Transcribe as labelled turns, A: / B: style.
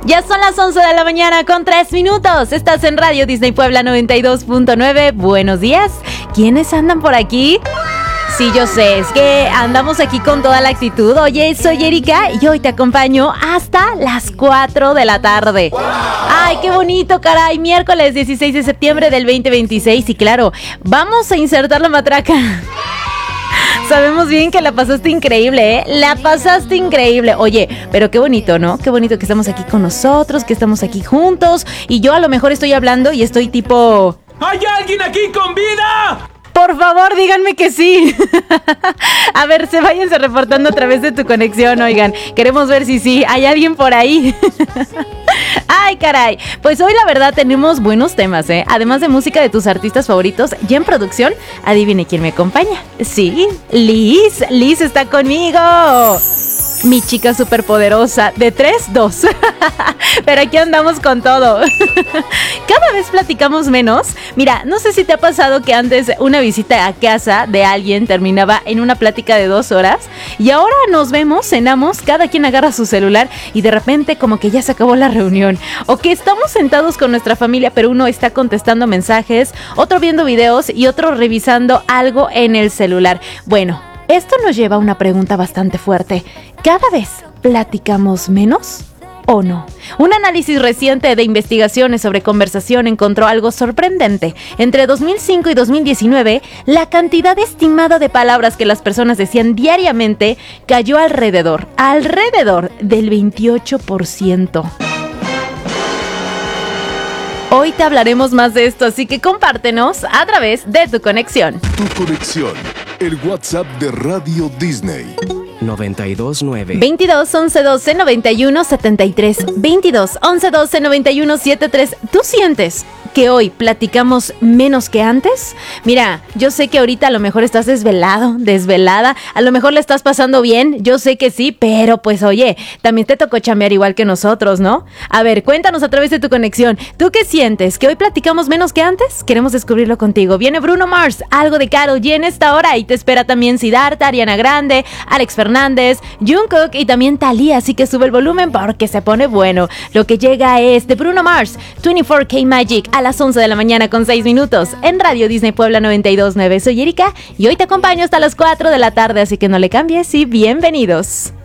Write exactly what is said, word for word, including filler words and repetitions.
A: Ya son las once de la mañana con tres minutos. Estás en Radio Disney Puebla noventa y dos punto nueve. Buenos días. ¿Quiénes andan por aquí? Sí, yo sé, es que andamos aquí con toda la actitud. Oye, soy Erika y hoy te acompaño hasta las cuatro de la tarde. ¡Ay, qué bonito, caray! Miércoles dieciséis de septiembre del veinte veintiséis. Y claro, vamos a insertar la matraca. Sabemos bien que la pasaste increíble, ¿eh? La pasaste increíble. Oye, pero qué bonito, ¿no? Qué bonito que estamos aquí con nosotros, que estamos aquí juntos. Y yo a lo mejor estoy hablando y estoy tipo...
B: ¿Hay alguien aquí con vida?
A: Por favor, díganme que sí. A ver, se váyanse reportando a través de tu conexión, oigan. Queremos ver si sí, hay alguien por ahí. Ay, caray. Pues hoy la verdad tenemos buenos temas, ¿eh? Además de música de tus artistas favoritos, ya en producción, adivine quién me acompaña. Sí, Liz. Liz está conmigo. Mi chica superpoderosa de tres dos. Pero aquí andamos con todo. Cada vez platicamos menos. Mira, no sé si te ha pasado que antes una visita a casa de alguien terminaba en una plática de dos horas y ahora nos vemos, cenamos, cada quien agarra su celular y de repente como que ya se acabó la reunión. O que estamos sentados con nuestra familia pero uno está contestando mensajes, otro viendo videos y otro revisando algo en el celular. Bueno, esto nos lleva a una pregunta bastante fuerte. ¿Cada vez platicamos menos o no? Un análisis reciente de investigaciones sobre conversación encontró algo sorprendente. Entre dos mil cinco y dos mil diecinueve, la cantidad estimada de palabras que las personas decían diariamente cayó alrededor, alrededor del veintiocho por ciento. Hoy te hablaremos más de esto, así que compártenos a través de tu conexión.
C: Tu conexión, el WhatsApp de Radio Disney.
D: noventa y dos nueve
A: veintidós once doce noventa y uno setenta y tres. veintidós once doce noventa y uno setenta y tres. ¿Tú sientes que hoy platicamos menos que antes? Mira, yo sé que ahorita a lo mejor estás desvelado, desvelada, a lo mejor le estás pasando bien, yo sé que sí, pero pues oye, también te tocó chambear igual que nosotros, ¿no? A ver, cuéntanos a través de tu conexión, ¿tú qué sientes? ¿Que hoy platicamos menos que antes? Queremos descubrirlo contigo. Viene Bruno Mars, algo de Karol G en esta hora y te espera también Siddhartha, Ariana Grande, Alex Fernández, Jungkook y también Thalía, así que sube el volumen porque se pone bueno. Lo que llega es de Bruno Mars, veinticuatro K Magic, a las once de la mañana con seis minutos en Radio Disney Puebla noventa y dos punto nueve. Soy Erika y hoy te acompaño hasta las cuatro de la tarde, así que no le cambies y bienvenidos.